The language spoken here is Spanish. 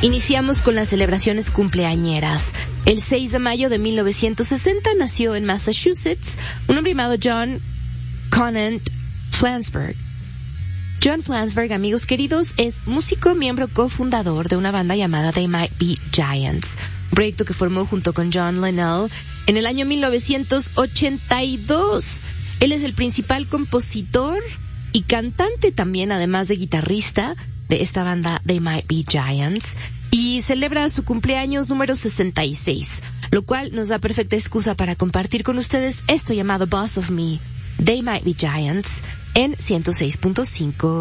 Iniciamos con las celebraciones cumpleañeras. El 6 de mayo de 1960 nació en Massachusetts un hombre llamado John Conant Flansburgh. John Flansburgh, amigos queridos, es músico, miembro cofundador de una banda llamada They Might Be Giants, un proyecto que formó junto con John Linnell en el año 1982. Él es el principal compositor y cantante también, además de guitarrista de esta banda They Might Be Giants, y celebra su cumpleaños número 66, lo cual nos da perfecta excusa para compartir con ustedes esto llamado Boss of Me, They Might Be Giants, en 106.5.